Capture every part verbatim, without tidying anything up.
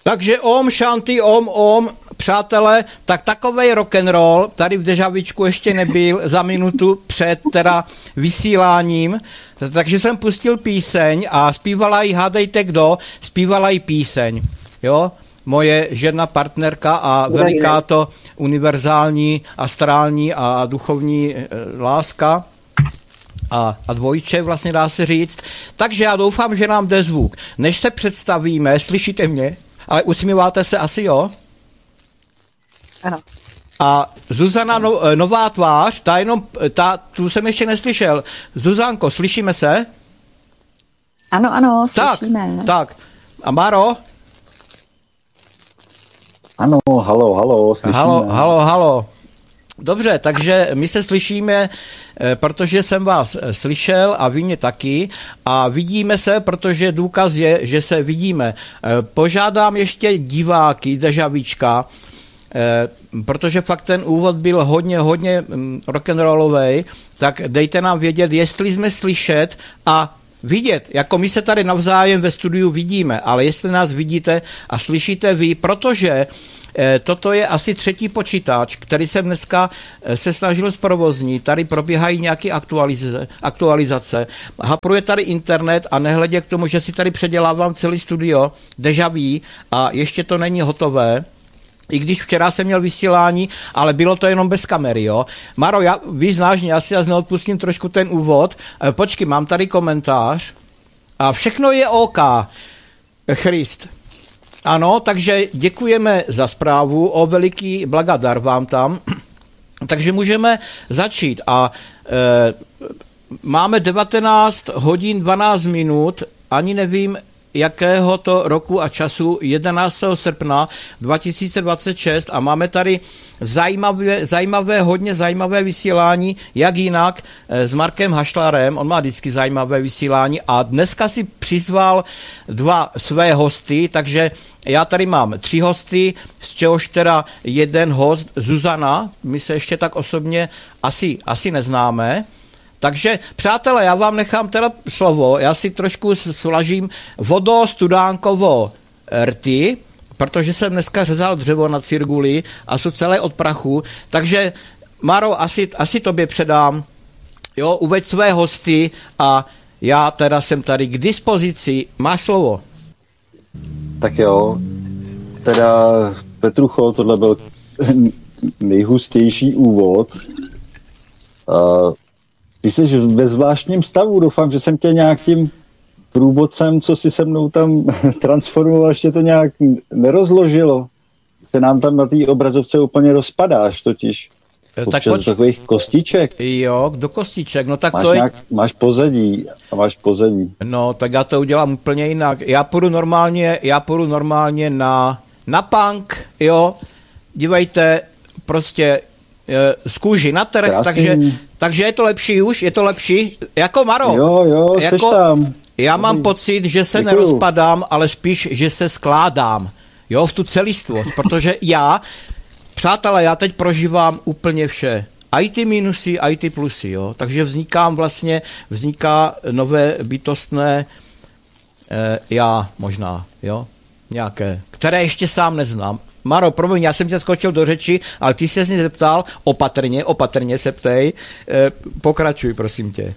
Takže om, šanty, om, om, přátelé, tak takovej rock'n'roll tady v Dežavičku ještě nebyl za minutu před teda vysíláním, takže jsem pustil píseň a zpívala jí, hádejte kdo, zpívala jí píseň, jo, moje žena, partnerka a veliká to univerzální, astrální a duchovní e, láska a, a dvojče vlastně dá se říct. Takže já doufám, že nám jde zvuk. Než se představíme, slyšíte mě? Ale usmíváte se asi, jo? Ano. A Zuzana no, nová tvář, ta jenom, ta, tu jsem ještě neslyšel. Zuzanko, slyšíme se? Ano, ano, slyšíme. Tak, tak. A Maro? Ano, halo, halo, slyšíme. Halo, halo, halo. Dobře, takže my se slyšíme, protože jsem vás slyšel a vy mě taky a vidíme se, protože důkaz je, že se vidíme. Požádám ještě diváky Dežavička, protože fakt ten úvod byl hodně, hodně rock'n'rollovej, tak dejte nám vědět, jestli jsme slyšet a vidět, jako my se tady navzájem ve studiu vidíme, ale jestli nás vidíte a slyšíte vy, protože toto je asi třetí počítač, který jsem dneska se snažil zprovoznit. Tady probíhají nějaké aktualizace, aktualizace. Hapruje tady internet a nehledě k tomu, že si tady předělávám celý studio Deja Vu a ještě to není hotové. I když včera jsem měl vysílání, ale bylo to jenom bez kamery, jo. Maro, já, vy znáš mě, já si já neodpustím trošku ten úvod. Počkej, mám tady komentář. A všechno je OK. Christ. Ano, takže děkujeme za zprávu, o veliký blagadar vám tam. Takže můžeme začít. A e, máme devatenáct hodin dvanáct minut, ani nevím, jakého to roku a času, jedenáctého srpna dva tisíce dvacet šest a máme tady zajímavé, zajímavé, hodně zajímavé vysílání, jak jinak s Markem Hašlarem, on má vždycky zajímavé vysílání a dneska si přizval dva své hosty, takže já tady mám tři hosty, z čehož teda jeden host, Zuzana, my se ještě tak osobně asi, asi neznáme. Takže, přátelé, já vám nechám teda slovo, já si trošku svlažím vodo studánkovo rty, protože jsem dneska řezal dřevo na cirguli a jsou celé od prachu, takže, Maro, asi, asi tobě předám, jo, uveď své hosty a já teda jsem tady k dispozici, máš slovo. Tak jo, teda Petrucho, tohle byl nejhustější úvod. Uh, Ty jsi ve zvláštním stavu, doufám, že jsem tě nějak tím průvodcem, co si se mnou tam transformoval, ještě to nějak nerozložilo. Se nám tam na té obrazovce úplně rozpadáš totiž. Tak poč... takových kostiček. Jo, do kostiček, no tak máš to je... Nějak, máš pozadí a máš pozadí. No, tak já to udělám úplně jinak. Já půjdu normálně, já půjdu normálně na, na punk, jo. Dívejte, prostě z kůži na trh, takže, takže je to lepší už, je to lepší. Jako Maro. Jo, jo, jako, seš tam. Já mám pocit, že se Děkuju. nerozpadám, ale spíš, že se skládám. Jo, v tu celistvost, protože já, přátelé, já teď prožívám úplně vše. I ty minusy, i ty plusy, jo. Takže vznikám vlastně, vzniká nové bytostné eh, já možná, jo, nějaké, které ještě sám neznám. Maro, promiň, já jsem tě skočil do řeči, ale ty jsi se mě zeptal, opatrně, opatrně se ptej, eh, pokračuj, prosím tě.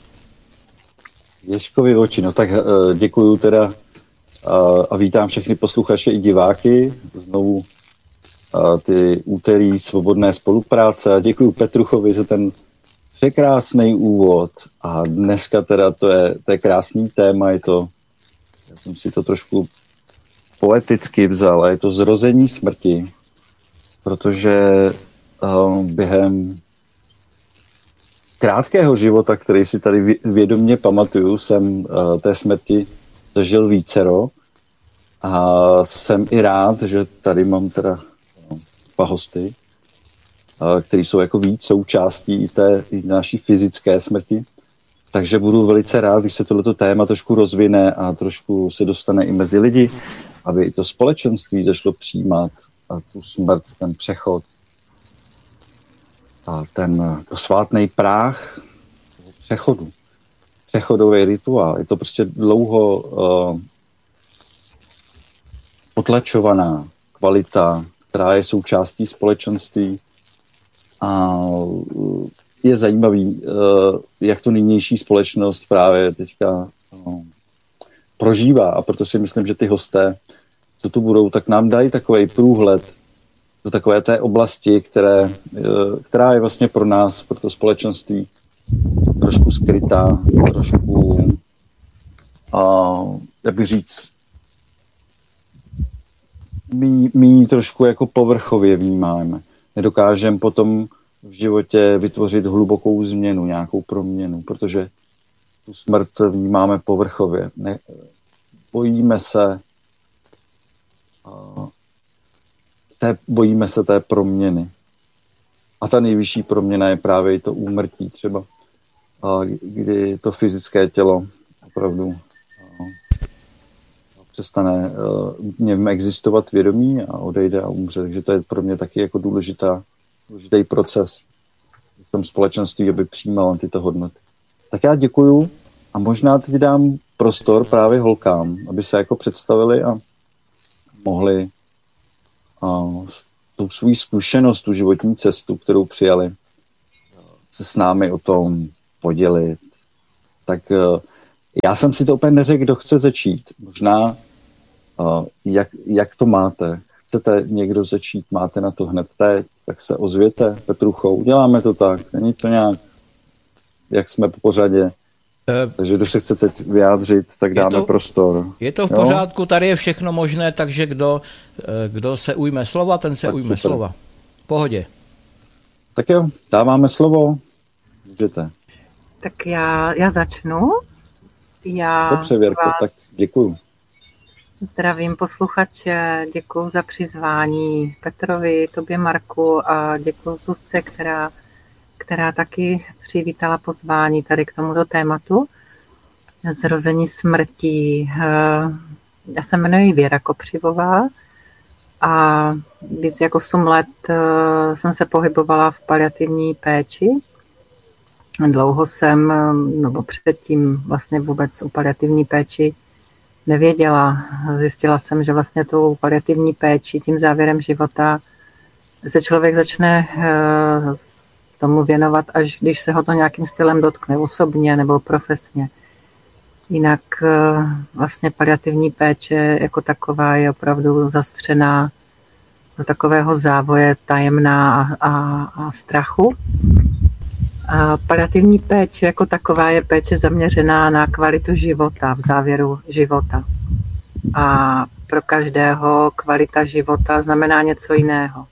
Ježkovi oči, no tak uh, děkuju teda uh, a vítám všechny posluchače i diváky, znovu uh, ty úterý svobodné spolupráce a děkuju Petruchovi za ten překrásný úvod a dneska teda to je, to je krásný téma, je to, já jsem si to trošku poeticky vzal, a je to zrození smrti, protože uh, během krátkého života, který si tady vědomě pamatuju, jsem uh, té smrti zažil vícero a jsem i rád, že tady mám teda uh, dva hosty, uh, který jsou jako víc součástí té i naší fyzické smrti. Takže budu velice rád, když se tohleto téma trošku rozvine a trošku se dostane i mezi lidi, aby i to společenství zašlo přijímat a tu smrt, ten přechod a ten posvátný práh přechodu. Přechodový rituál. Je to prostě dlouho uh, potlačovaná kvalita, která je součástí společenství. A je zajímavý, jak to nynější společnost právě teďka prožívá. A proto si myslím, že ty hosté, co tu budou, tak nám dají takový průhled do takové té oblasti, které, která je vlastně pro nás, pro to společenství trošku skrytá, trošku, a, jak bych říct, my, my ji trošku jako povrchově vnímáme. Nedokážeme potom v životě vytvořit hlubokou změnu, nějakou proměnu, protože tu smrt vnímáme povrchově. Ne, bojíme se a, té, bojíme se té proměny. A ta nejvyšší proměna je právě i to úmrtí třeba, a, kdy to fyzické tělo opravdu a, přestane v něm existovat vědomí a odejde a umře. Takže to je pro mě taky jako důležitá, důležitý proces v tom společenství, aby přijímal tyto hodnoty. Tak já děkuju a možná teď dám prostor právě holkám, aby se jako představili a mohli a, tu svou zkušenost, tu životní cestu, kterou přijali, se s námi o tom podělit. Tak já jsem si to úplně neřekl, kdo chce začít. Možná, uh, jak, jak to máte? Chcete někdo začít? Máte na to hned teď? Tak se ozvěte, Petrucho. Uděláme to tak. Není to nějak, jak jsme po pořadě. Uh, takže kdo se chce teď vyjádřit, tak dáme to, prostor. Je to v jo? pořádku, tady je všechno možné, takže kdo, kdo se ujme slova, ten se tak ujme super. slova. V pohodě. Tak jo, dáváme slovo. Můžete. Tak já, já začnu. Já Dobře, Věrko, vás tak děkuju. Zdravím posluchače, děkuju za přizvání Petrovi, tobě Marku a děkuju Zuzce, která, která taky přivítala pozvání tady k tomuto tématu. Zrození smrti. Já se jmenuji Věra Kopřivová a víc jak osm let jsem se pohybovala v paliativní péči. Dlouho jsem, nebo předtím vlastně vůbec o paliativní péči nevěděla. Zjistila jsem, že vlastně tou paliativní péči, tím závěrem života se člověk začne tomu věnovat, až když se ho to nějakým stylem dotkne, osobně nebo profesně. Jinak vlastně paliativní péče jako taková je opravdu zastřená do takového závoje tajemná a, a, a strachu. A paliativní péče jako taková je péče zaměřená na kvalitu života, v závěru života. A pro každého kvalita života znamená něco jiného.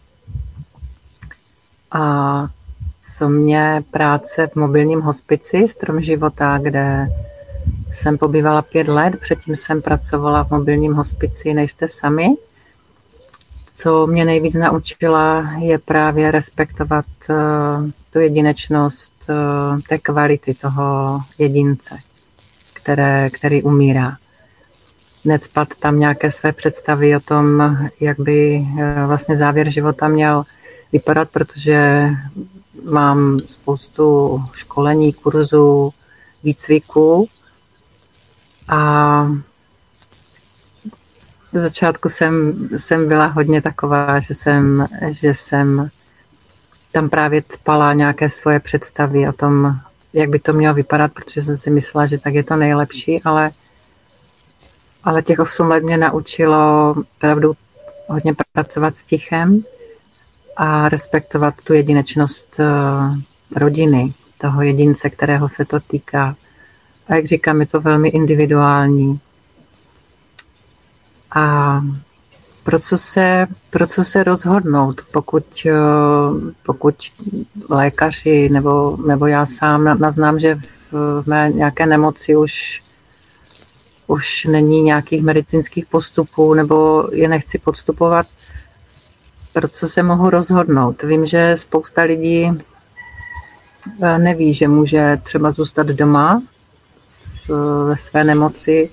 A co mě práce v mobilním hospici Strom života, kde jsem pobývala pět let, předtím jsem pracovala v mobilním hospici Nejste sami. Co mě nejvíc naučila, je právě respektovat uh, tu jedinečnost uh, té kvality toho jedince, které, který umírá. Necpat tam nějaké své představy o tom, jak by uh, vlastně závěr života měl vypadat, protože mám spoustu školení, kurzů, výcviků a v začátku jsem, jsem byla hodně taková, že jsem, že jsem tam právě cpala nějaké svoje představy o tom, jak by to mělo vypadat, protože jsem si myslela, že tak je to nejlepší, ale, ale těch osm let mě naučilo opravdu hodně pracovat s tichem a respektovat tu jedinečnost rodiny, toho jedince, kterého se to týká. A jak říkám, je to velmi individuální. A pro co se, pro co se rozhodnout, pokud, pokud lékaři nebo, nebo já sám naznám, že v mé nějaké nemoci už, už není nějakých medicínských postupů nebo je nechci podstupovat, pro co se mohu rozhodnout. Vím, že spousta lidí neví, že může třeba zůstat doma ve své nemoci,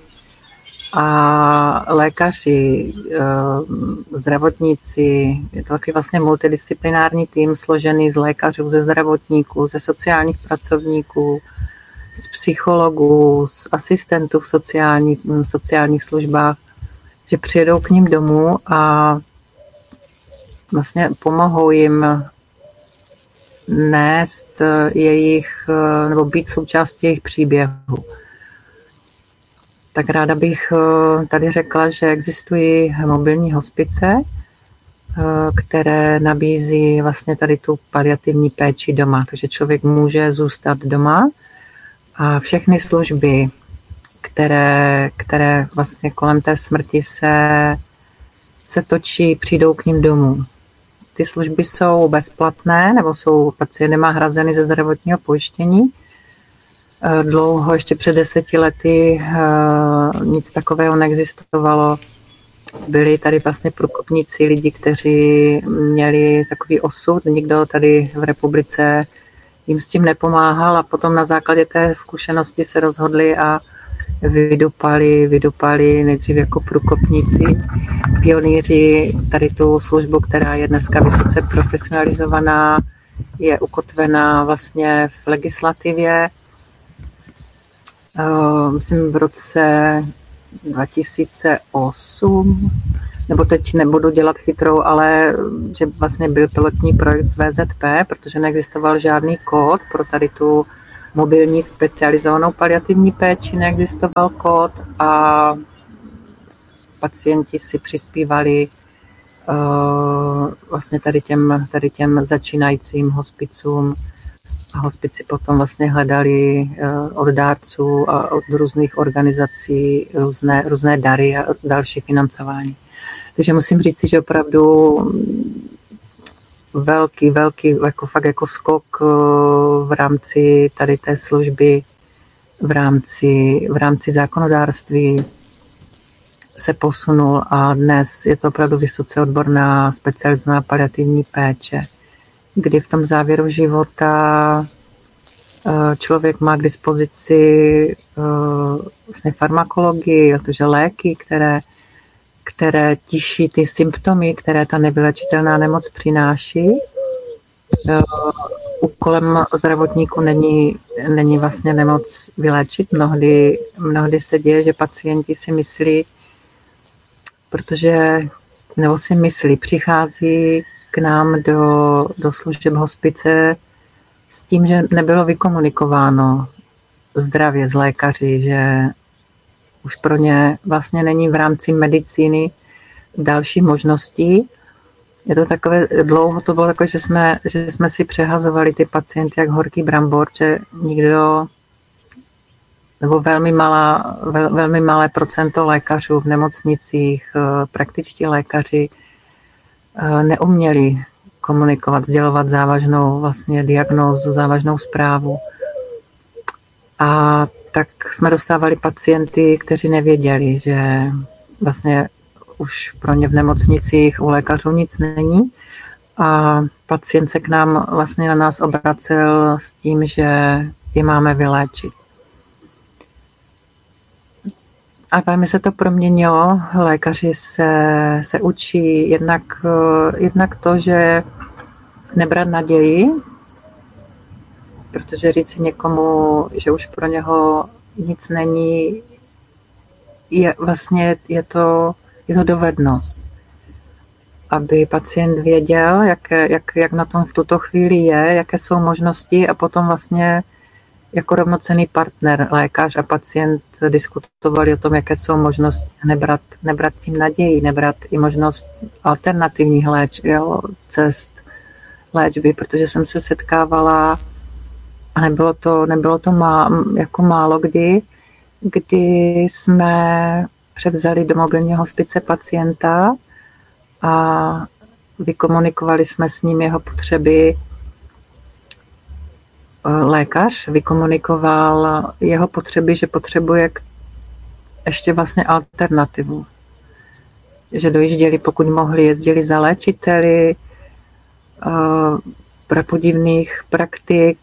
a lékaři, zdravotníci, je to taky vlastně multidisciplinární tým složený z lékařů, ze zdravotníků, ze sociálních pracovníků, z psychologů, z asistentů v sociální, sociálních službách. že přijedou k ním domů a vlastně pomohou jim nést jejich, nebo být součástí jejich příběhu. Tak ráda bych tady řekla, že existují mobilní hospice, které nabízí vlastně tady tu paliativní péči doma. Takže člověk může zůstat doma a všechny služby, které, které vlastně kolem té smrti se, se točí, přijdou k ním domů. Ty služby jsou bezplatné, nebo jsou pacienty hrazeny ze zdravotního pojištění. Dlouho, ještě před deseti lety, nic takového neexistovalo. Byli tady vlastně průkopníci, lidi, kteří měli takový osud. Nikdo tady v republice jim s tím nepomáhal a potom na základě té zkušenosti se rozhodli a vydupali, vydupali nejdřív jako průkopníci, pionýři tady tu službu, která je dneska vysoce profesionalizovaná, je ukotvená vlastně v legislativě. Myslím v roce dva tisíce osm, nebo teď nebudu dělat chytrou, ale že vlastně byl pilotní projekt z V Z P, protože neexistoval žádný kód pro tady tu mobilní specializovanou paliativní péči, neexistoval kód a pacienti si přispívali uh, vlastně tady těm, tady těm začínajícím hospicům a hospici potom vlastně hledali uh, od dárců a od různých organizací různé, různé dary a další financování. Takže musím říct si, že opravdu velký, velký, jako fakt jako skok v rámci tady té služby, v rámci, v rámci zákonodárství se posunul a dnes je to opravdu vysoce odborná specializovaná paliativní péče, kdy v tom závěru života člověk má k dispozici vlastně farmakologii, protože léky, které které tiší ty symptomy, které ta nevylečitelná nemoc přináší. Úkolem zdravotníku není, není vlastně nemoc vyléčit. Mnohdy, mnohdy se děje, že pacienti si myslí, protože, nebo si myslí, přichází k nám do, do služeb hospice s tím, že nebylo vykomunikováno zdravě s lékaři, že už pro ně vlastně není v rámci medicíny další možností. Je to takové, dlouho to bylo takové, že jsme, že jsme si přehazovali ty pacienty jak horký brambor, že nikdo, nebo velmi, malá, vel, velmi malé procento lékařů v nemocnicích, praktičtí lékaři neuměli komunikovat, sdělovat závažnou vlastně diagnózu, závažnou zprávu. A tak jsme dostávali pacienty, kteří nevěděli, že vlastně už pro ně v nemocnicích u lékařů nic není. A pacient se k nám vlastně na nás obracel s tím, že je máme vyléčit. A velmi se to proměnilo. Lékaři se, se učí jednak, jednak to, že nebrat naději, protože říct někomu, že už pro něho nic není, je vlastně je to, je to dovednost. Aby pacient věděl, jak, jak, jak na tom v tuto chvíli je, jaké jsou možnosti a potom vlastně jako rovnocenný partner, lékař a pacient diskutovali o tom, jaké jsou možnosti, nebrat, nebrat tím naději, nebrat i možnost alternativních léč, jo, cest léčby, protože jsem se setkávala a nebylo to, nebylo to má, jako málo kdy, kdy jsme převzali do mobilního hospice pacienta a vykomunikovali jsme s ním jeho potřeby. Lékař vykomunikoval jeho potřeby, že potřebuje ještě vlastně alternativu. Že dojížděli, pokud mohli, jezdili za léčiteli, prapodivných praktik,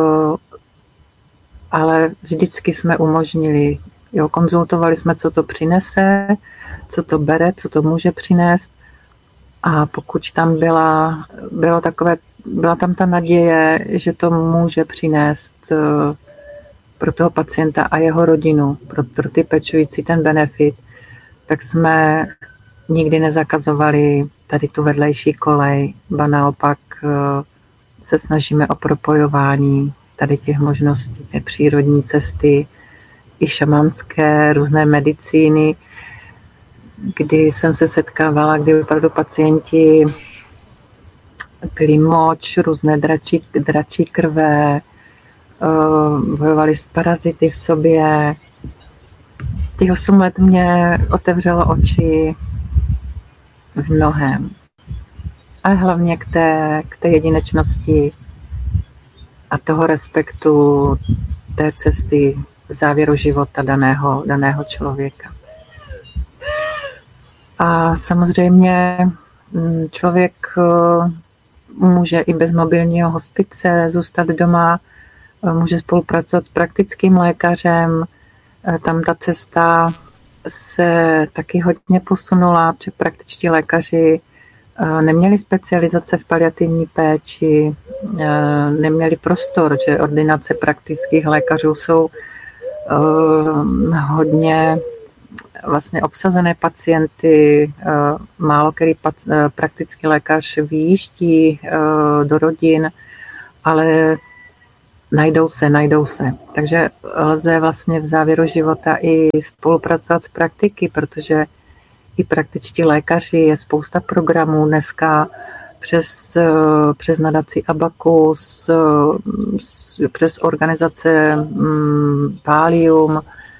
ale vždycky jsme umožnili. Jo, konzultovali jsme, co to přinese, co to bere, co to může přinést. A pokud tam byla, bylo takové, byla tam ta naděje, že to může přinést pro toho pacienta a jeho rodinu, pro, pro ty pečující ten benefit, tak jsme nikdy nezakazovali tady tu vedlejší kolej, ba naopak se snažíme o propojování tady těch možností, té přírodní cesty, i šamanské, různé medicíny, kdy jsem se setkávala, kdy opravdu pacienti pili moč, různé dračí, dračí krve, bojovali s parazity v sobě. Těch osm let mě otevřelo oči v mnohém. A hlavně k té, k té jedinečnosti a toho respektu té cesty v závěru života daného, daného člověka. A samozřejmě člověk může i bez mobilního hospice zůstat doma, může spolupracovat s praktickým lékařem. Tam ta cesta se taky hodně posunula, protože praktičtí lékaři neměli specializace v paliativní péči, neměli prostor, že ordinace praktických lékařů jsou hodně vlastně obsazené pacienty, málo který praktický lékař vyjíždí do rodin, ale najdou se, najdou se. Takže lze vlastně v závěru života i spolupracovat s praktiky, protože i praktičtí lékaři, je spousta programů dneska přes, přes nadaci Abacus, přes organizace Pallium,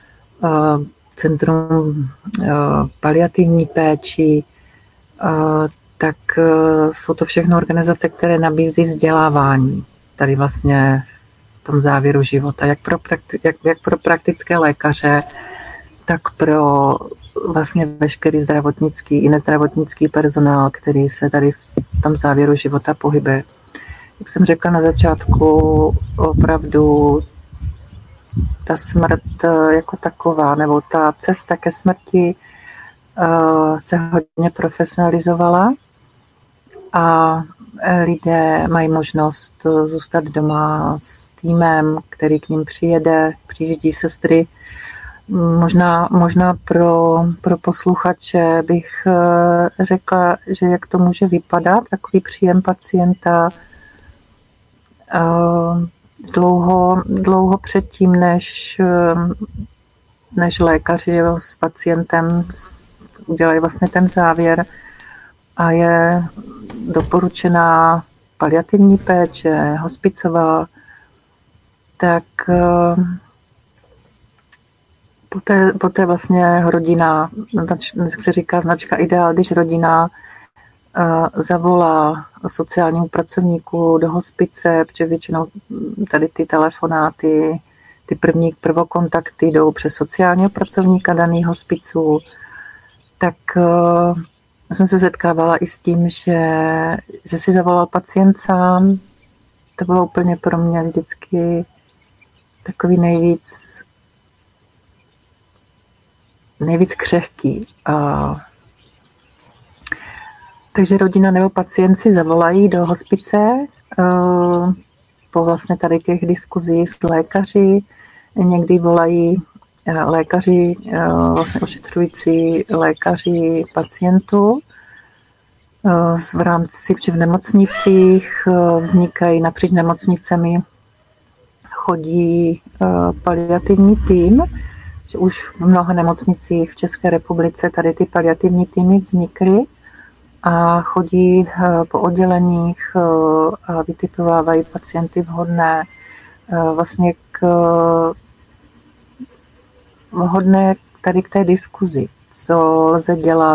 Centrum paliativní péči, tak jsou to všechno organizace, které nabízí vzdělávání tady vlastně v tom závěru života, jak pro, prakti- jak, jak pro praktické lékaře, tak pro vlastně veškerý zdravotnický i nezdravotnický personál, který se tady v tom závěru života pohybuje. Jak jsem řekla na začátku, opravdu ta smrt jako taková, nebo ta cesta ke smrti se hodně profesionalizovala a lidé mají možnost zůstat doma s týmem, který k ním přijede, přijíždí sestry. Možná, možná pro, pro posluchače bych řekla, že jak to může vypadat, takový příjem pacienta dlouho, dlouho předtím, než, než lékaři s pacientem udělají vlastně ten závěr a je doporučená paliativní péče, hospicová, tak poté, poté vlastně rodina, jak se říká značka Ideál, když rodina zavolá sociálnímu pracovníku do hospice, protože většinou tady ty telefonáty, ty první prvokontakty jdou přes sociálního pracovníka daných hospiců, tak jsem se setkávala i s tím, že, že si zavolal pacient sám. To bylo úplně pro mě vždycky takový nejvíc nejvíc křehký. A takže rodina nebo pacient si zavolají do hospice po vlastně tady těch diskuzích s lékaři. Někdy volají lékaři, vlastně ošetřující lékaři pacientů. V rámci, v nemocnicích vznikají napříč nemocnicemi, chodí paliativní tým, že už v mnoha nemocnicích v České republice tady ty paliativní týmy vznikly a chodí po odděleních a vytipovávají pacienty vhodné vlastně k vhodné tady k té diskuzi, co lze dělat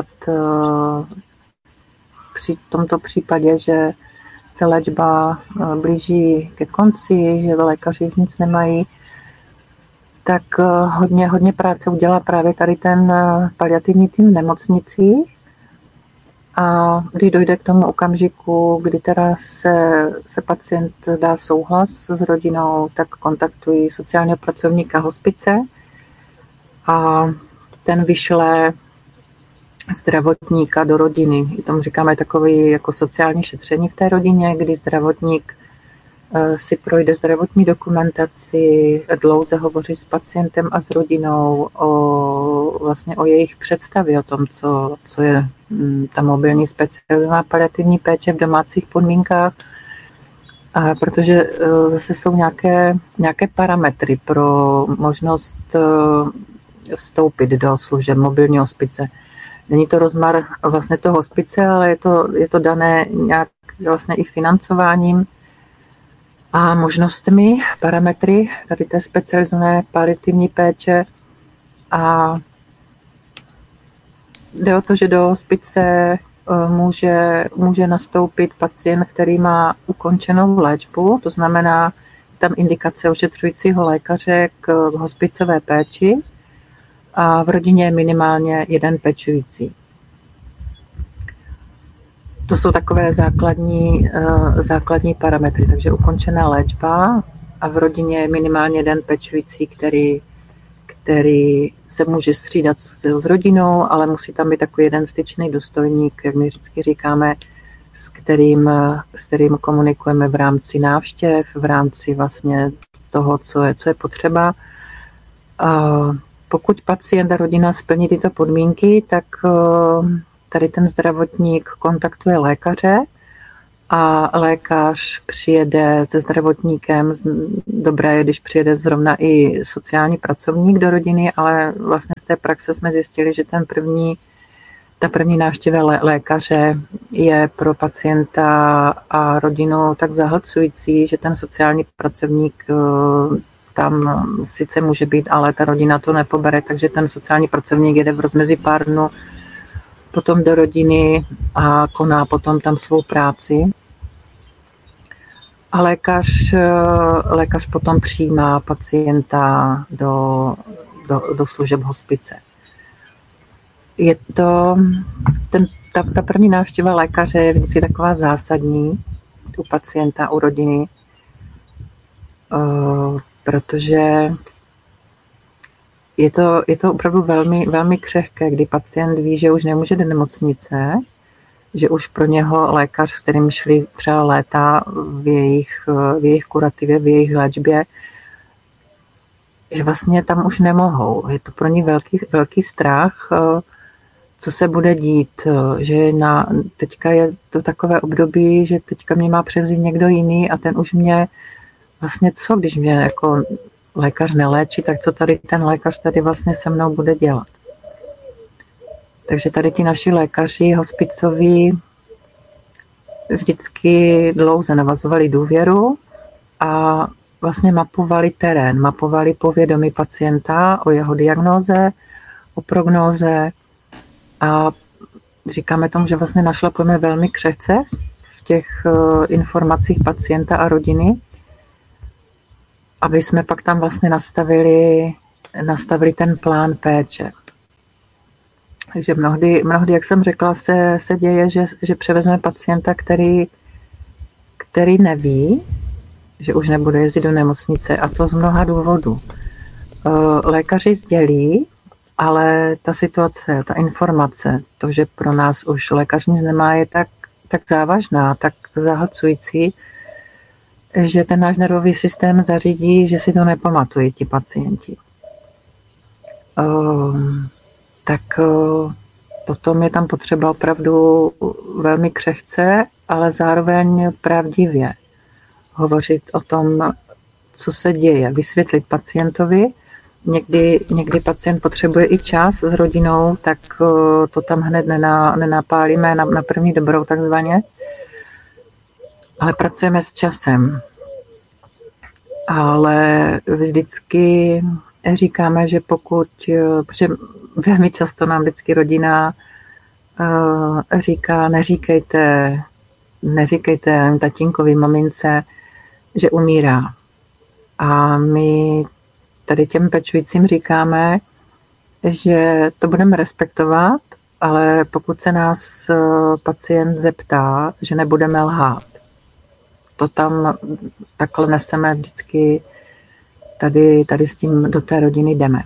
při tomto případě, že se léčba blíží ke konci, že lékaři už nic nemají, tak hodně, hodně práce udělá právě tady ten paliativní tým v nemocnicích. A když dojde k tomu okamžiku, kdy teda se, se pacient dá souhlas s rodinou, tak kontaktují sociálního pracovníka hospice a ten vyšle zdravotníka do rodiny. I tomu říkáme takový jako sociální šetření v té rodině, kdy zdravotník si projde zdravotní dokumentaci, dlouze hovoří s pacientem a s rodinou o, vlastně o jejich představě o tom, co, co je ta mobilní specializovaná paliativní péče v domácích podmínkách, a protože zase jsou nějaké, nějaké parametry pro možnost vstoupit do služeb mobilní hospice. Není to rozmar vlastně toho hospice, ale je to, je to dané nějak vlastně i financováním a možnostmi, parametry tady té specializované paliativní péče. A jde o to, že do hospice může, může nastoupit pacient, který má ukončenou léčbu, to znamená tam indikace ošetřujícího lékaře k hospicové péči a v rodině je minimálně jeden pečující. To jsou takové základní, základní parametry, takže ukončená léčba a v rodině je minimálně jeden pečující, který, který se může střídat s, s rodinou, ale musí tam být takový jeden styčný důstojník, jak my vždycky říkáme, s kterým, s kterým komunikujeme v rámci návštěv, v rámci vlastně toho, co je, co je potřeba. Pokud pacient a rodina splní tyto podmínky, tak tady ten zdravotník kontaktuje lékaře a lékař přijede se zdravotníkem. Dobré je, když přijede zrovna i sociální pracovník do rodiny, ale vlastně z té praxe jsme zjistili, že ten první, ta první návštěva lé, lékaře je pro pacienta a rodinu tak zahlcující, že ten sociální pracovník tam sice může být, ale ta rodina to nepobere, takže ten sociální pracovník jede v rozmezí pár dnů potom do rodiny a koná potom tam svou práci. A lékař, lékař potom přijímá pacienta do, do, do služeb hospice. Je to, ten, ta, ta první návštěva lékaře je vždycky taková zásadní u pacienta, u rodiny, protože je to, je to opravdu velmi, velmi křehké, kdy pacient ví, že už nemůže do nemocnice, že už pro něho lékař, s kterým šli třeba léta v jejich, v jejich kurativě, v jejich léčbě, že vlastně tam už nemohou. Je to pro ně velký, velký strach, co se bude dít, že na, teďka je to takové období, že teďka mě má převzít někdo jiný a ten už mě vlastně co, když mě jako lékař neléčí, tak co tady ten lékař tady vlastně se mnou bude dělat. Takže tady ti naši lékaři hospicoví vždycky dlouze navazovali důvěru a vlastně mapovali terén, mapovali povědomí pacienta o jeho diagnóze, o prognóze a říkáme tomu, že vlastně našlapujeme velmi křehce v těch informacích pacienta a rodiny, aby jsme pak tam vlastně nastavili, nastavili ten plán péče. Takže mnohdy, mnohdy, jak jsem řekla, se, se děje, že, že převezme pacienta, který, který neví, že už nebude jezdit do nemocnice, a to z mnoha důvodů. Lékaři sdělí, ale ta situace, ta informace, to, že pro nás už lékař nic nemá, je tak, tak závažná, tak zahlcující, že ten náš nervový systém zařídí, že si to nepamatují ti pacienti. Um, tak uh, potom je tam potřeba opravdu velmi křehce, ale zároveň pravdivě hovořit o tom, co se děje, vysvětlit pacientovi. Někdy, někdy pacient potřebuje i čas s rodinou, tak uh, to tam hned nená, nenapálíme na, na první dobrou takzvaně. Ale pracujeme s časem. Ale vždycky říkáme, že pokud, protože velmi často nám vždycky rodina uh, říká, neříkejte, neříkejte tatínkovi, mamince, že umírá. A my tady těm pečujícím říkáme, že to budeme respektovat, ale pokud se nás pacient zeptá, že nebudeme lhát. To tam takhle neseme vždycky, tady, tady s tím do té rodiny jdeme.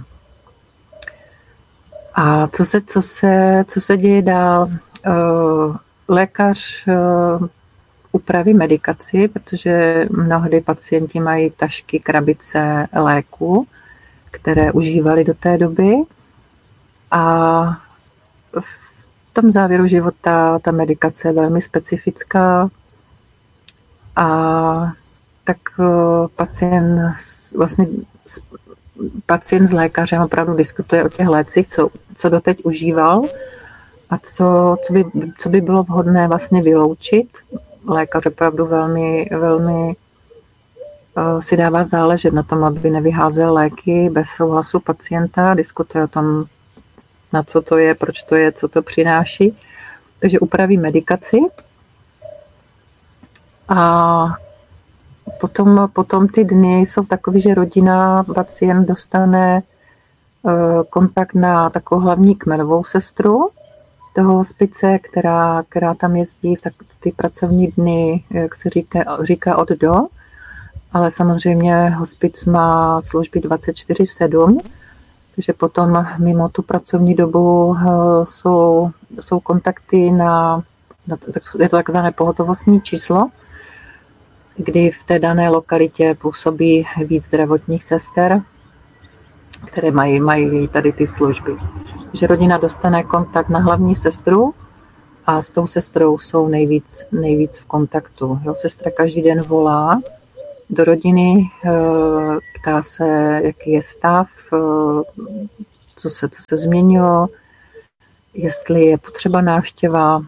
A co se, co se, co se děje dál? Lékař upraví medikaci, protože mnohdy pacienti mají tašky, krabice léků, které užívali do té doby. A v tom závěru života ta medikace je velmi specifická a tak pacient vlastně pacient s lékařem opravdu diskutuje o těch lécích, co, co doteď užíval a co, co, by, co by bylo vhodné vlastně vyloučit. Lékař opravdu velmi, velmi uh, si dává záležet na tom, aby nevyházel léky bez souhlasu pacienta, diskutuje o tom, na co to je, proč to je, co to přináší. Takže upraví medikaci a potom, potom ty dny jsou takový, že rodina, pacient dostane uh, kontakt na takovou hlavní kmenovou sestru toho hospice, která, která tam jezdí v tak, ty pracovní dny, jak se říká, říká od do, ale samozřejmě hospic má služby dvacet čtyři sedm, takže potom mimo tu pracovní dobu uh, jsou, jsou kontakty na, na je to takzvané pohotovostní číslo, kdy v té dané lokalitě působí víc zdravotních sester, které mají, mají tady ty služby. Že rodina dostane kontakt na hlavní sestru a s tou sestrou jsou nejvíc, nejvíc v kontaktu. Jo, sestra každý den volá do rodiny, ptá se, jaký je stav, co se, co se změnilo, jestli je potřeba návštěva.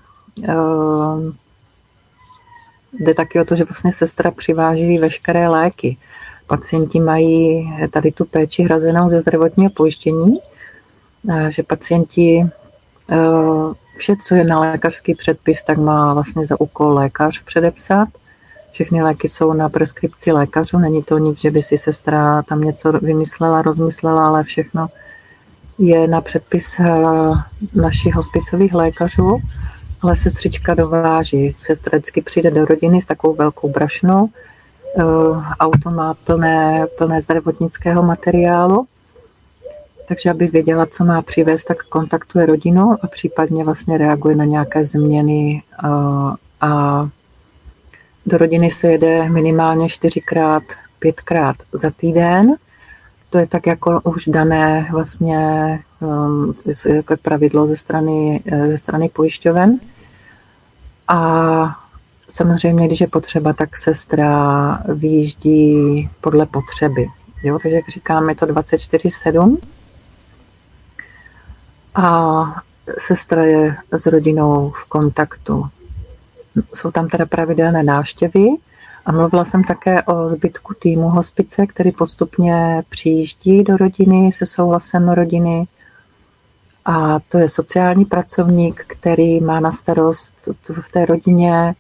Jde taky o to, že vlastně sestra přiváží veškeré léky. Pacienti mají tady tu péči hrazenou ze zdravotního pojištění, že pacienti vše, co je na lékařský předpis, tak má vlastně za úkol lékař předepsat. Všechny léky jsou na preskripci lékařů, není to nic, že by si sestra tam něco vymyslela, rozmyslela, ale všechno je na předpis našich hospicových lékařů. Ale sestřička dováží. Sestra vždycky přijde do rodiny s takovou velkou brašnou. Auto má plné, plné zdravotnického materiálu. Takže aby věděla, co má přivést, tak kontaktuje rodinu a případně vlastně reaguje na nějaké změny. A do rodiny se jede minimálně čtyřikrát, pětkrát za týden. To je tak jako už dané vlastně jako pravidlo ze strany, ze strany pojišťoven. A samozřejmě, když je potřeba, tak sestra vyjíždí podle potřeby. Jo? Takže jak říkám, je to dvacet čtyři sedm. A sestra je s rodinou v kontaktu. Jsou tam teda pravidelné návštěvy a mluvila jsem také o zbytku týmu hospice, který postupně přijíždí do rodiny se souhlasem rodiny. A to je sociální pracovník, který má na starost v té rodině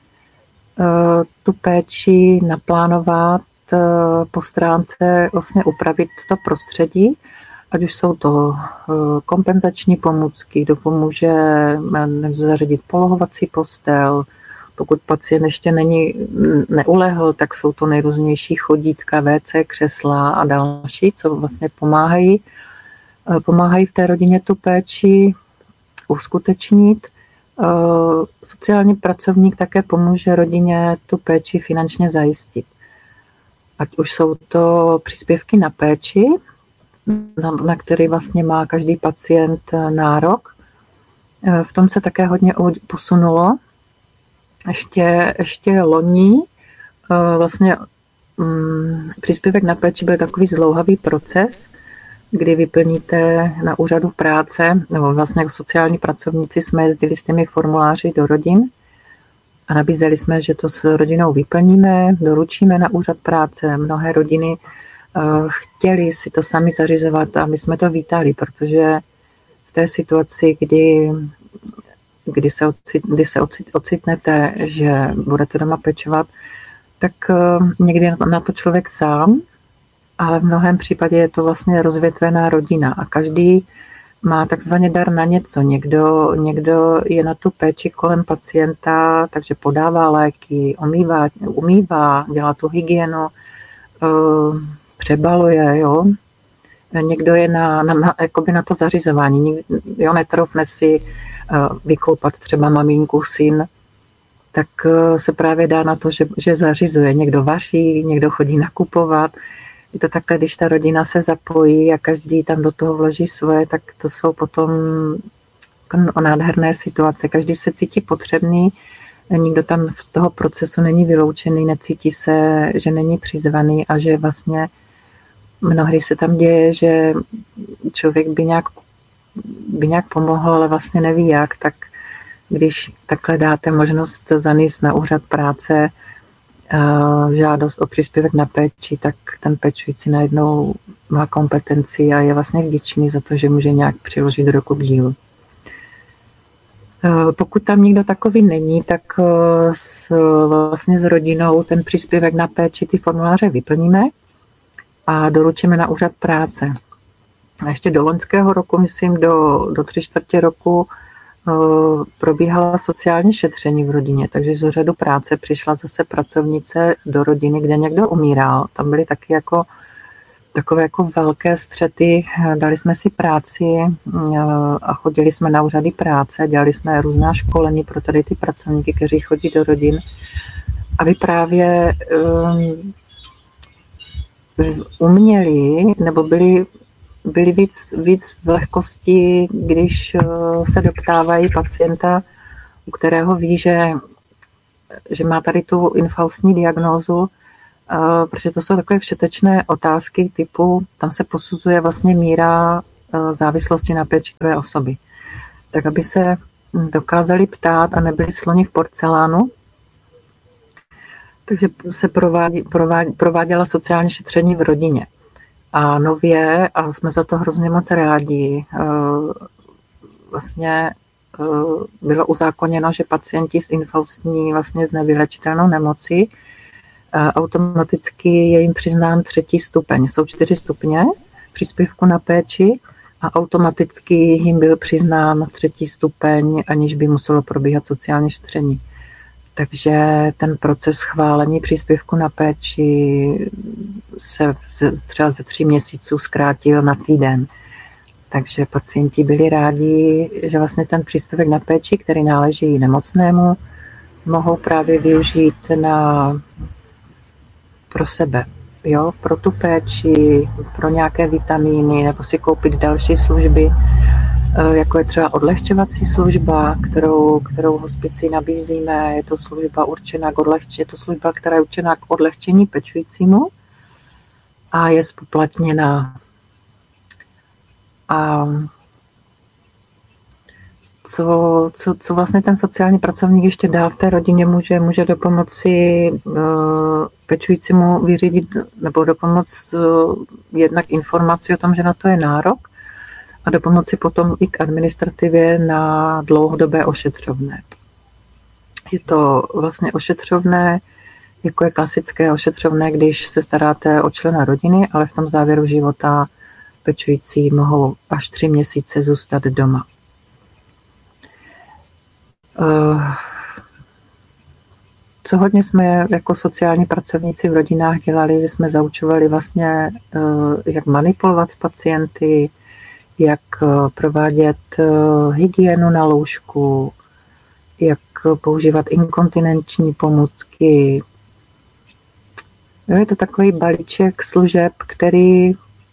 tu péči naplánovat po stránce, vlastně upravit to prostředí, ať už jsou to kompenzační pomůcky, dopomůže zařadit polohovací postel, pokud pacient ještě není, neulehl, tak jsou to nejrůznější chodítka, vé cé, křesla a další, co vlastně pomáhají pomáhají v té rodině tu péči uskutečnit. Sociální pracovník také pomůže rodině tu péči finančně zajistit. Ať už jsou to příspěvky na péči, na, na který vlastně má každý pacient nárok. V tom se také hodně posunulo. Ještě, ještě loni vlastně příspěvek na péči byl takový zdlouhavý proces, kdy vyplníte na úřadu práce, nebo vlastně jako sociální pracovníci jsme jezdili s těmi formuláři do rodin a nabízeli jsme, že to s rodinou vyplníme, doručíme na úřad práce. Mnohé rodiny uh, chtěli si to sami zařizovat a my jsme to vítali, protože v té situaci, kdy, kdy se, ocit, kdy se ocit, ocitnete, že budete doma pečovat, tak uh, někdy na to člověk sám, ale v mnohém případě je to vlastně rozvětvená rodina a každý má takzvaně dar na něco. Někdo, někdo je na tu péči kolem pacienta, takže podává léky, umývá, umývá dělá tu hygienu, přebaluje, jo. Někdo je na, na, na, jakoby na to zařizování, jo, netroufne si vykoupat třeba maminku, syn, tak se právě dá na to, že, že zařizuje. Někdo vaří, někdo chodí nakupovat. Je to takhle, když ta rodina se zapojí a každý tam do toho vloží svoje, tak to jsou potom nádherné situace. Každý se cítí potřebný, nikdo tam z toho procesu není vyloučený, necítí se, že není přizvaný a že vlastně mnohdy se tam děje, že člověk by nějak, by nějak pomohl, ale vlastně neví jak, tak když takhle dáte možnost zanést na úřad práce žádost o příspěvek na péči, tak ten pečující najednou má kompetenci a je vlastně vděčný za to, že může nějak přiložit ruku k dílu. Pokud tam nikdo takový není, tak s, vlastně s rodinou ten příspěvek na péči, ty formuláře vyplníme a doručíme na úřad práce. A ještě do loňského roku, myslím do, do tři čtvrtě roku, probíhala sociální šetření v rodině, takže z úřadu práce přišla zase pracovnice do rodiny, kde někdo umíral. Tam byly taky jako takové jako velké střety. Dali jsme si práci a chodili jsme na úřady práce, dělali jsme různá školení pro tady ty pracovníky, kteří chodí do rodin, aby právě um, uměli nebo byli byli víc, víc v lehkosti, když se doptávají pacienta, u kterého ví, že, že má tady tu infaustní diagnózu, protože to jsou takové všetečné otázky typu, tam se posuzuje vlastně míra závislosti na péči tvé osoby. Tak aby se dokázali ptát a nebyli sloni v porcelánu, takže se provádí, provádí, prováděla sociální šetření v rodině. A nově, a jsme za to hrozně moc rádi, vlastně bylo uzákoněno, že pacienti s infaustní vlastně s nevylečitelnou nemocí automaticky je jim přiznán třetí stupeň. Jsou čtyři stupně příspěvku na péči a automaticky jim byl přiznán třetí stupeň, aniž by muselo probíhat sociální šetření. Takže ten proces schválení příspěvku na péči se třeba ze tří měsíců zkrátil na týden. Takže pacienti byli rádi, že vlastně ten příspěvek na péči, který náleží nemocnému, mohou právě využít na, pro sebe, jo? Pro tu péči, pro nějaké vitamíny nebo si koupit další služby, jako je třeba odlehčovací služba, kterou, kterou hospici nabízíme. Je to služba určená k odlehčení, je to služba, která je určená k odlehčení pečujícímu a je zpoplatněná. A co, co, co vlastně ten sociální pracovník ještě dál v té rodině může, může do pomoci uh, pečujícímu vyřídit nebo do pomoci uh, jednak informaci o tom, že na to je nárok, a do pomoci potom i k administrativě na dlouhodobé ošetřovné. Je to vlastně ošetřovné, jako je klasické ošetřovné, když se staráte o člena rodiny, ale v tom závěru života pečující mohou až tři měsíce zůstat doma. Co hodně jsme jako sociální pracovníci v rodinách dělali, že jsme zaučovali vlastně, jak manipulovat s pacienty, jak provádět hygienu na lůžku, jak používat inkontinenční pomůcky. Je to takový balíček služeb, který,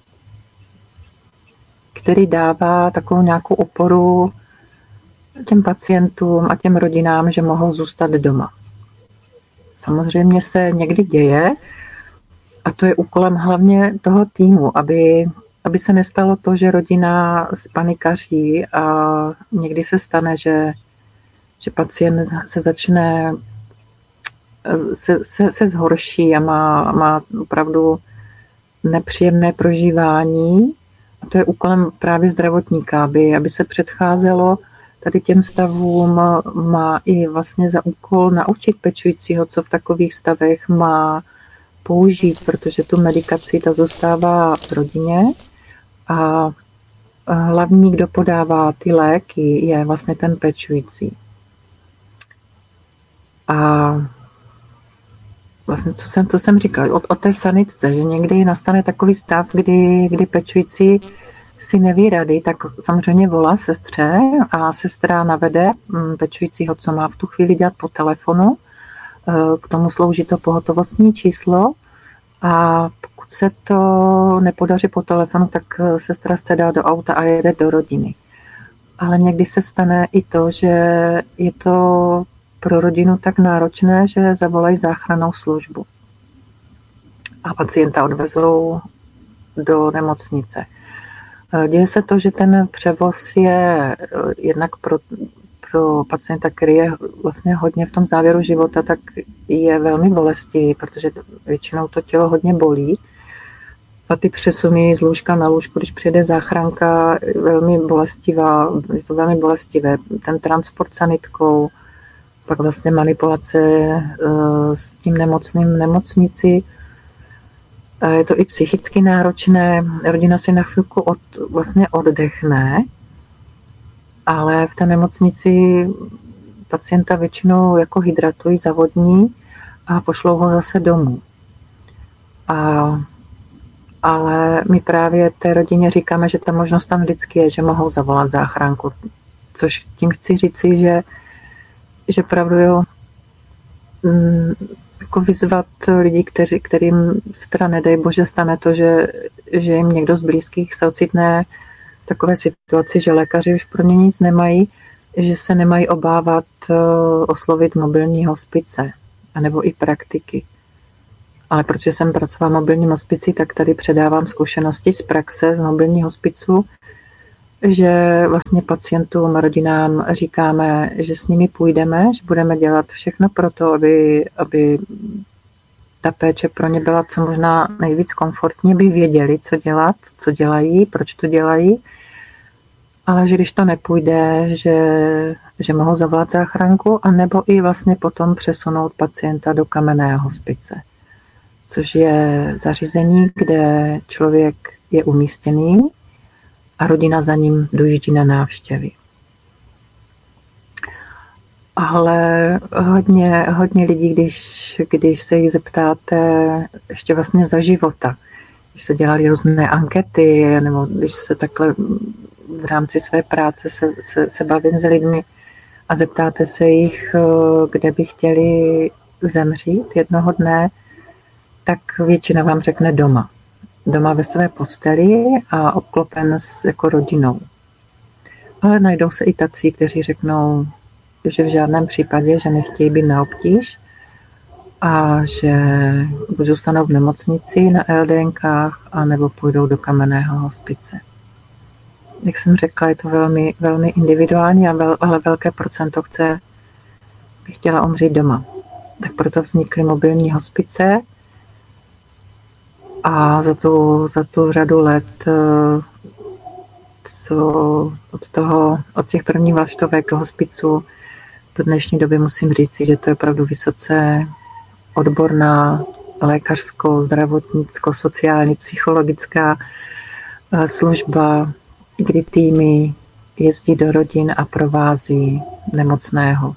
který dává takovou nějakou oporu těm pacientům a těm rodinám, že mohou zůstat doma. Samozřejmě se někdy děje, a to je úkolem hlavně toho týmu, aby aby se nestalo to, že rodina spanikaří a někdy se stane, že, že pacient se začne, se, se, se zhorší a má, má opravdu nepříjemné prožívání. A to je úkolem právě zdravotníka, aby, aby se předcházelo tady těm stavům, má i vlastně za úkol naučit pečujícího, co v takových stavech má použít, protože tu medikaci ta zůstává v rodině. A hlavní, kdo podává ty léky, je vlastně ten pečující. A vlastně, co jsem, to jsem říkala, o, o té sanitce, že někdy nastane takový stav, kdy, kdy pečující si neví rady, tak samozřejmě volá sestře a sestra navede pečujícího, co má v tu chvíli dělat po telefonu. K tomu slouží to pohotovostní číslo a pokud se to nepodaří po telefonu, tak sestra se dá do auta a jede do rodiny. Ale někdy se stane i to, že je to pro rodinu tak náročné, že zavolají záchrannou službu a pacienta odvezou do nemocnice. Děje se to, že ten převoz je jednak pro, pro pacienta, který je vlastně hodně v tom závěru života, tak je velmi bolestivý, protože většinou to tělo hodně bolí. A ty přesuny z lůžka na lůžku, když přijede záchranka, je velmi bolestivá, je to velmi bolestivé. Ten transport sanitkou, pak vlastně manipulace s tím nemocným v nemocnici. Je to i psychicky náročné, rodina si na chvilku od, vlastně oddechne, ale v té nemocnici pacienta většinou jako hydratují, zavodní a pošlou ho zase domů. A, ale my právě té rodině říkáme, že ta možnost tam vždycky je, že mohou zavolat záchranku, což tím chci říci, že, že pravdu jo, mm, jako vyzvat lidi, kteří, kterým se teda nedej bože stane to, že, že jim někdo z blízkých se ocitne v takové situaci, že lékaři už pro ně nic nemají, že se nemají obávat oslovit mobilní hospice, anebo i praktiky. Ale protože jsem pracovala v mobilním hospici, tak tady předávám zkušenosti z praxe z mobilních hospiců, že vlastně pacientům, rodinám říkáme, že s nimi půjdeme, že budeme dělat všechno pro to, aby, aby ta péče pro ně byla co možná nejvíc komfortní, aby věděli, co dělat, co dělají, proč to dělají, ale že když to nepůjde, že, že mohou zavolat záchranku, anebo i vlastně potom přesunout pacienta do kamenného hospice, což je zařízení, kde člověk je umístěný a rodina za ním dojíždí na návštěvy. Ale hodně, hodně lidí, když, když se jich zeptáte ještě vlastně za života, když se dělali různé ankety, nebo když se takhle v rámci své práce se, se, se bavím s lidmi a zeptáte se jich, kde by chtěli zemřít jednoho dne, tak většina vám řekne doma. Doma ve své posteli a obklopen s jako rodinou. Ale najdou se i tací, kteří řeknou, že v žádném případě, že nechtějí být na obtíž a že buď zůstanou v nemocnici na LDNkách, anebo půjdou do kamenného hospice. Jak jsem řekla, je to velmi, velmi individuální, ale velké procento chce, by chtěla umřít doma. Tak proto vznikly mobilní hospice, a za tu, za tu řadu let, co od, toho, od těch prvních vlaštovek do hospicu do dnešní doby musím říct, že to je opravdu vysoce odborná lékařskou, zdravotnickou, sociální, psychologická služba, kdy týmy jezdí do rodin a provází nemocného.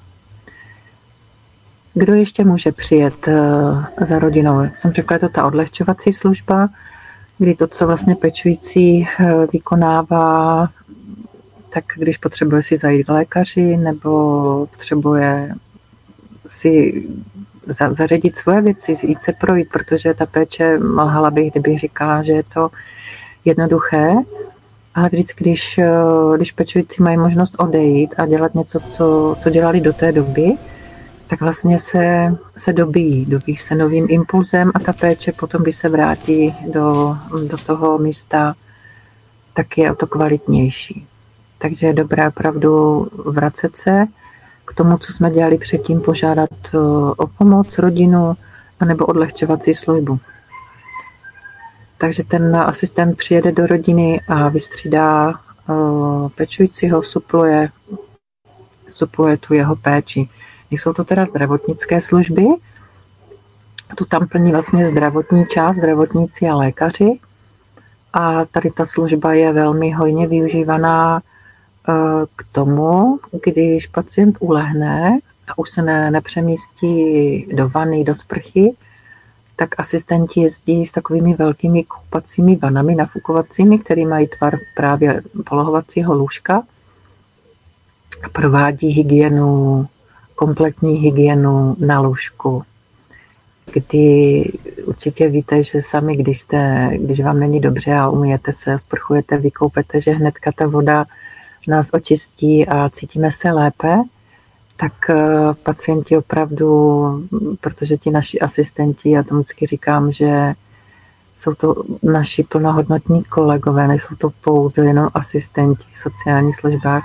Kdo ještě může přijet za rodinou? Jak jsem řekla, je to ta odlehčovací služba, kdy to, co vlastně pečující vykonává, tak když potřebuje si zajít k lékaři nebo potřebuje si zařadit svoje věci, jít se projít, protože ta péče, lhala bych, kdybych říkala, že je to jednoduché, ale vždycky, když, když pečující mají možnost odejít a dělat něco, co, co dělali do té doby, tak vlastně se, se dobíjí, dobíjí se novým impulzem a ta péče potom, když se vrátí do, do toho místa, tak je o to kvalitnější. Takže je dobré opravdu vracet se k tomu, co jsme dělali předtím, požádat o pomoc rodinu anebo odlehčovací službu. Takže ten asistent přijede do rodiny a vystřídá pečujícího, supluje, supluje tu jeho péči. Jsou to teda zdravotnické služby, tu tam plní vlastně zdravotní část, zdravotníci a lékaři. A tady ta služba je velmi hojně využívaná k tomu, když pacient ulehne a už se ne, nepřemístí do vany, do sprchy, tak asistenti jezdí s takovými velkými koupacími vanami nafukovacími, které mají tvar právě polohovacího lůžka a provádí hygienu, kompletní hygienu na lůžku. Kdy určitě víte, že sami, když, jste, když vám není dobře a umyjete se, sprchujete, vykoupete, že hnedka ta voda nás očistí a cítíme se lépe, tak pacienti opravdu, protože ti naši asistenti, já to vždycky říkám, že jsou to naši plnohodnotní kolegové, nejsou to pouze jenom asistenti v sociálních službách.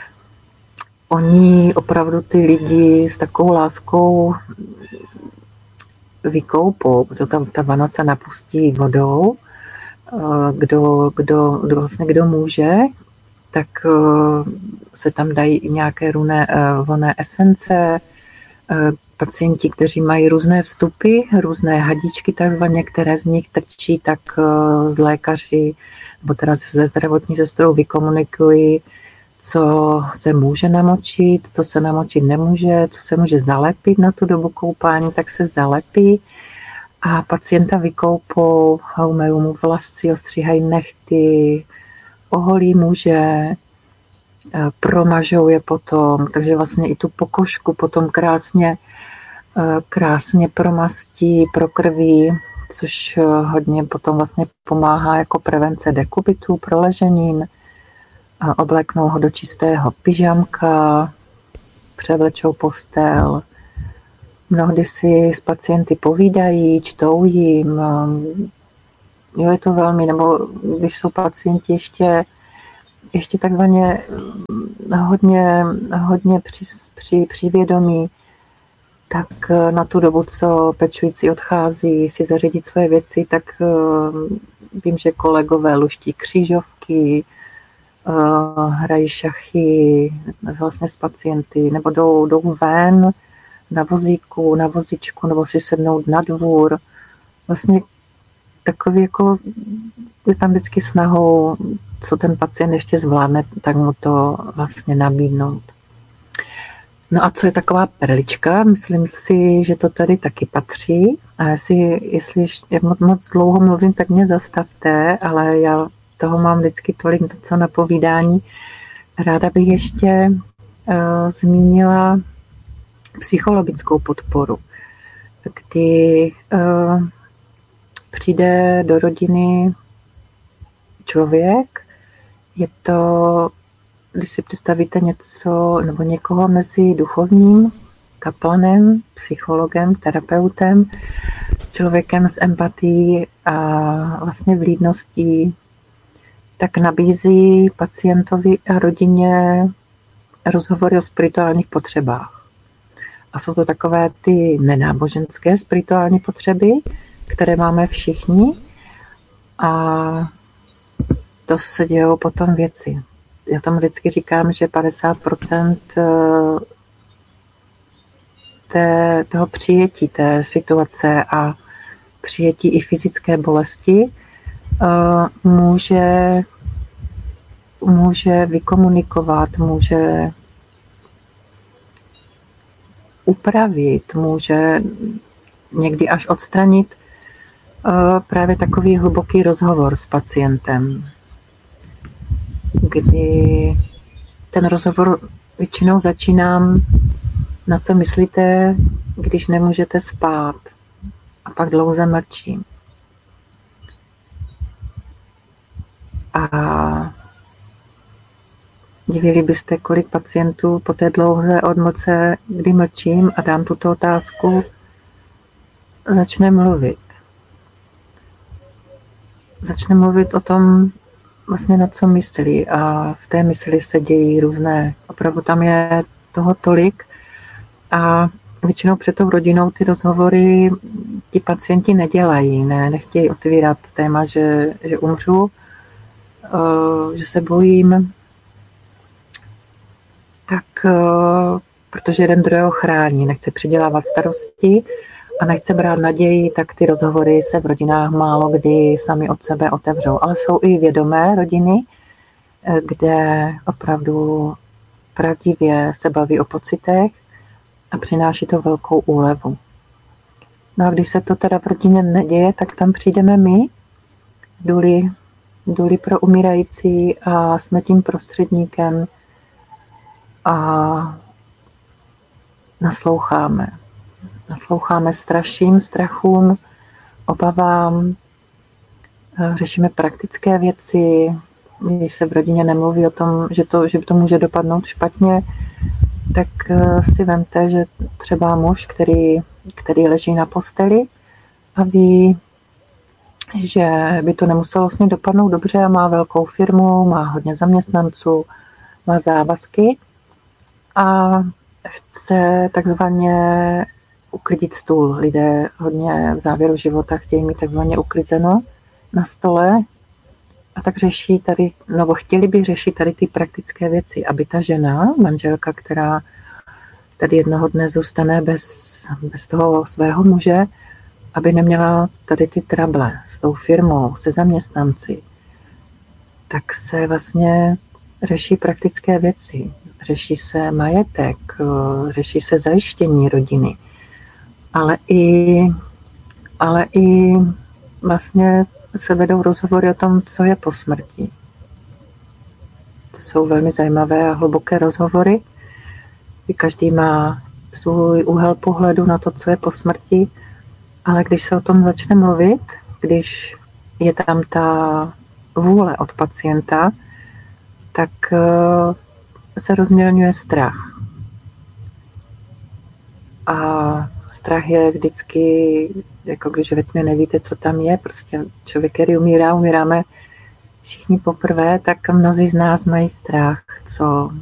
Oni opravdu ty lidi s takovou láskou vykoupou, protože ta, ta vana se napustí vodou, kdo, kdo, kdo, vlastně kdo může, tak se tam dají i nějaké různé vonné esence. Pacienti, kteří mají různé vstupy, různé hadičky takzvaně, které z nich trčí, tak z lékaři, nebo teda ze zdravotní sestrou vykomunikují, co se může namočit, co se namočit nemůže, co se může zalepit na tu dobu koupání, tak se zalepí a pacienta vykoupou, umyjí mu vlasy, ostříhají nehty, oholí muže, promažou je potom, takže vlastně i tu pokožku potom krásně, krásně promastí, prokrví, což hodně potom vlastně pomáhá jako prevence dekubitů, proleženin. Obleknou ho do čistého pyžamka, převlečou postel. Mnohdy si s pacienty povídají, čtou jim. Jo, je to velmi, nebo když jsou pacienti ještě, ještě takzvaně hodně, hodně při, při, přivědomí, tak na tu dobu, co pečující odchází si zařídit svoje věci, tak vím, že kolegové luští křížovky, hrají šachy vlastně s pacienty, nebo jdou, jdou ven na vozíku, na vozičku, nebo si sednout na dvůr. Vlastně takový jako je tam vždycky snahou, co ten pacient ještě zvládne, tak mu to vlastně nabídnout. No a co je taková perlička? Myslím si, že to tady taky patří. A jestli, jestli jak moc dlouho mluvím, tak mě zastavte, ale já toho mám vždycky tolik co na povídání. Ráda bych ještě uh, zmínila psychologickou podporu, kdy uh, přijde do rodiny člověk, je to, když si představíte něco nebo někoho mezi duchovním, kaplanem, psychologem, terapeutem, člověkem s empatií a vlastně vlídností, tak nabízí pacientovi a rodině rozhovory o spirituálních potřebách. A jsou to takové ty nenáboženské spirituální potřeby, které máme všichni, a to se dějou potom věci. Já tomu vždycky říkám, že padesát procent té, toho přijetí té situace a přijetí i fyzické bolesti může, může vykomunikovat, může upravit, může někdy až odstranit právě takový hluboký rozhovor s pacientem, kdy ten rozhovor většinou začínám, na co myslíte, když nemůžete spát, a pak dlouze mlčím. A divili byste, kolik pacientů po té dlouhé odmlce, kdy mlčím a dám tuto otázku, začne mluvit. Začne mluvit o tom, vlastně na co myslí, a v té mysli se dějí různé, opravdu tam je toho tolik, a většinou před tou rodinou ty rozhovory ti pacienti nedělají, ne, nechtějí otvírat téma, že, že umřu, že se bojím, tak protože jeden druhého chrání, nechce přidělávat starosti a nechce brát naději, tak ty rozhovory se v rodinách málo kdy sami od sebe otevřou. Ale jsou i vědomé rodiny, kde opravdu pravdivě se baví o pocitech a přináší to velkou úlevu. No a když se to teda v rodině neděje, tak tam přijdeme my, důli, důli pro umírající, a jsme tím prostředníkem a nasloucháme. Nasloucháme straším, strachům, obavám, řešíme praktické věci. Když se v rodině nemluví o tom, že to, že to může dopadnout špatně, tak si vemte, že třeba muž, který, který leží na posteli a ví, že by to nemuselo s ním dopadnout dobře a má velkou firmu, má hodně zaměstnanců, má závazky a chce takzvaně uklidit stůl. Lidé hodně v závěru života chtějí mít takzvaně uklizeno na stole, a tak řeší tady, nebo chtěli by řešit tady ty praktické věci, aby ta žena, manželka, která tady jednoho dne zůstane bez, bez toho svého muže, aby neměla tady ty trable s tou firmou, se zaměstnanci, tak se vlastně řeší praktické věci. Řeší se majetek, řeší se zajištění rodiny, ale i, ale i vlastně se vedou rozhovory o tom, co je po smrti. To jsou velmi zajímavé a hluboké rozhovory. Každý má svůj úhel pohledu na to, co je po smrti, ale když se o tom začne mluvit, když je tam ta vůle od pacienta, tak se rozmělňuje strach. A strach je vždycky, jako když ve tmě nevíte, co tam je, prostě člověk, který umírá, umíráme všichni poprvé, tak mnozí z nás mají strach, co